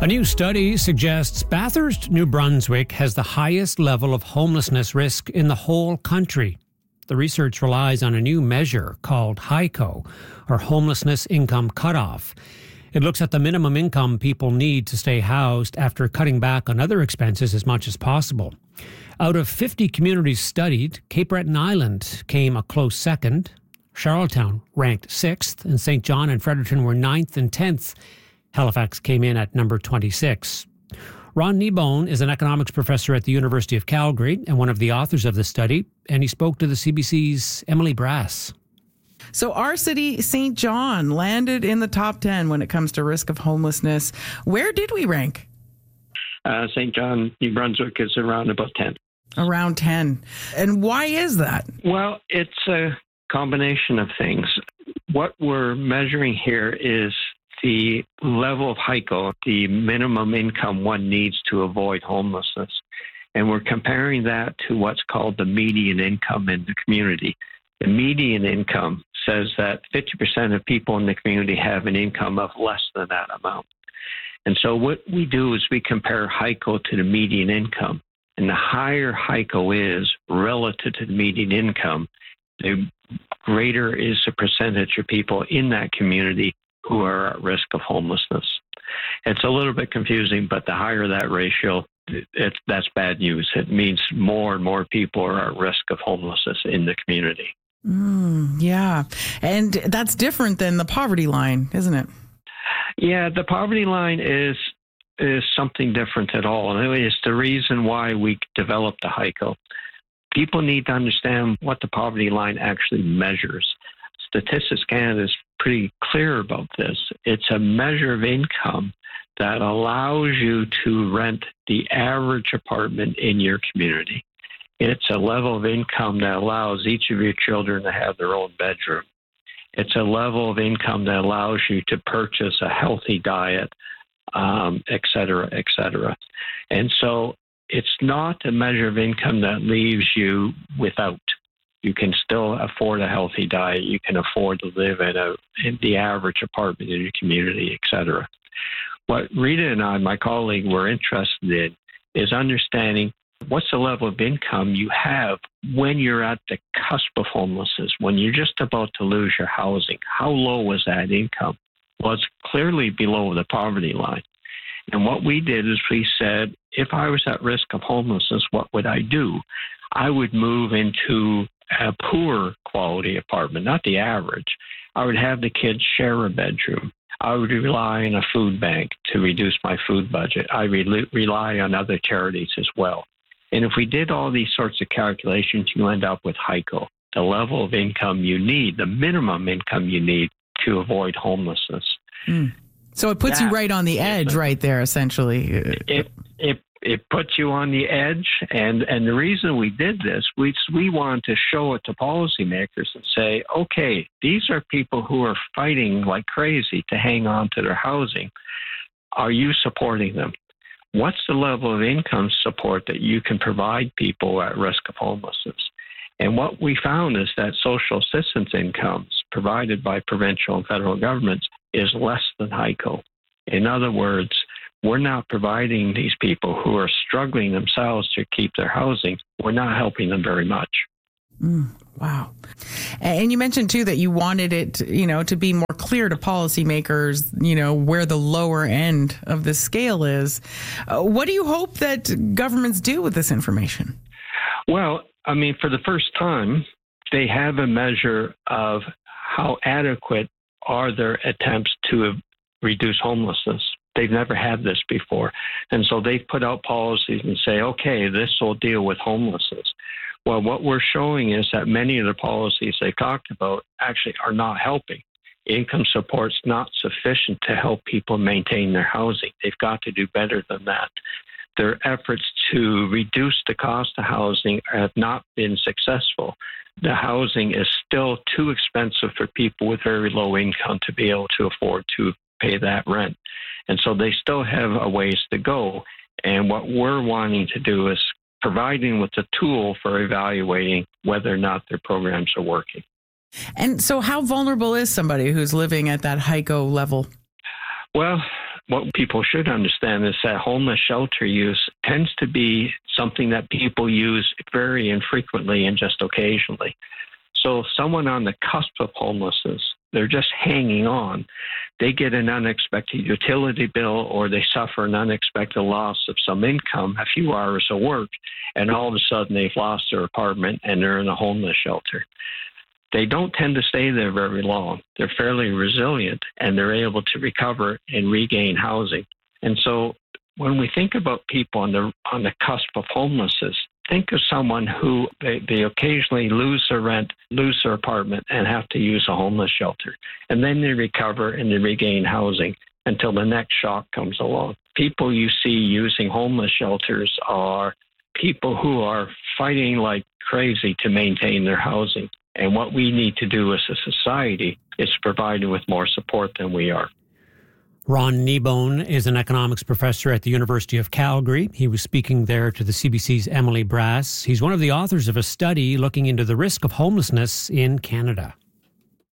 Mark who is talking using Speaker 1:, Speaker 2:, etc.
Speaker 1: A new study suggests Bathurst, New Brunswick has the highest level of homelessness risk in the whole country. The research relies on a new measure called HICO, or Homelessness Income Cutoff. It looks at the minimum income people need to stay housed after cutting back on other expenses as much as possible. Out of 50 communities studied, Cape Breton Island came a close second. Charlottetown ranked 6th, and St. John and Fredericton were 9th and 10th. Halifax came in at number 26. Ron Kneebone is an economics professor at the University of Calgary and one of the authors of the study, and he spoke to the CBC's Emily Brass.
Speaker 2: So our city, St. John, landed in the top 10 when it comes to risk of homelessness. Where did we rank?
Speaker 3: St. John, New Brunswick is around about 10.
Speaker 2: Around 10. And why is that?
Speaker 3: Well, it's a combination of things. What we're measuring here is the level of HICO, the minimum income one needs to avoid homelessness. And we're comparing that to what's called the median income in the community. The median income says that 50% of people in the community have an income of less than that amount. And so what we do is we compare HICO to the median income. And the higher HICO is relative to the median income, the greater is the percentage of people in that community who are at risk of homelessness. It's a little bit confusing, but the higher that ratio, that's bad news. It means more and more people are at risk of homelessness in the community.
Speaker 2: Yeah. And that's different than the poverty line, isn't it?
Speaker 3: Yeah, the poverty line is something different at all. And it's the reason why we developed the HICO. People need to understand what the poverty line actually measures. Statistics Canada is pretty clear about this. It's a measure of income that allows you to rent the average apartment in your community. It's a level of income that allows each of your children to have their own bedroom. It's a level of income that allows you to purchase a healthy diet, et cetera, et cetera. And so it's not a measure of income that leaves you without. You can still afford a healthy diet. You can afford to live in the average apartment in your community, et cetera. What Rita and I, my colleague, were interested in is understanding what's the level of income you have when you're at the cusp of homelessness, when you're just about to lose your housing. How low was that income? Well, it's clearly below the poverty line. And what we did is we said, if I was at risk of homelessness, what would I do? I would move into a poor quality apartment, not the average. I would have the kids share a bedroom. I would rely on a food bank to reduce my food budget. I rely on other charities as well. And if we did all these sorts of calculations, you end up with HICO, the level of income you need, the minimum income you need to avoid homelessness.
Speaker 2: So it puts you right on the edge right there, essentially.
Speaker 3: It puts you on the edge. And the reason we did this, we wanted to show it to policymakers and say, okay, these are people who are fighting like crazy to hang on to their housing. Are you supporting them? What's the level of income support that you can provide people at risk of homelessness? And what we found is that social assistance incomes provided by provincial and federal governments is less than HICO. In other words, we're not providing these people who are struggling themselves to keep their housing. We're not helping them very much.
Speaker 2: Wow. And you mentioned, too, that you wanted it, to be more clear to policymakers, where the lower end of the scale is. What do you hope that governments do with this information?
Speaker 3: Well, I mean, for the first time, they have a measure of how adequate are their attempts to reduce homelessness. They've never had this before. And so they've put out policies and say, okay, this will deal with homelessness. Well, what we're showing is that many of the policies they talked about actually are not helping. Income support's not sufficient to help people maintain their housing. They've got to do better than that. Their efforts to reduce the cost of housing have not been successful. The housing is still too expensive for people with very low income to be able to afford to pay that rent. And so they still have a ways to go. And what we're wanting to do is providing with the tool for evaluating whether or not their programs are working.
Speaker 2: And so how vulnerable is somebody who's living at that HICO level?
Speaker 3: Well, what people should understand is that homeless shelter use tends to be something that people use very infrequently and just occasionally. So someone on the cusp of homelessness, they're just hanging on. They get an unexpected utility bill, or they suffer an unexpected loss of some income, a few hours of work, and all of a sudden they've lost their apartment and they're in a homeless shelter. They don't tend to stay there very long. They're fairly resilient, and they're able to recover and regain housing. And so when we think about people on the cusp of homelessness, think of someone who they occasionally lose their rent, lose their apartment, and have to use a homeless shelter. And then they recover and they regain housing until the next shock comes along. People you see using homeless shelters are people who are fighting like crazy to maintain their housing. And what we need to do as a society is provide them with more support than we are.
Speaker 1: Ron Kneebone is an economics professor at the University of Calgary. He was speaking there to the CBC's Emily Brass. He's one of the authors of a study looking into the risk of homelessness in Canada.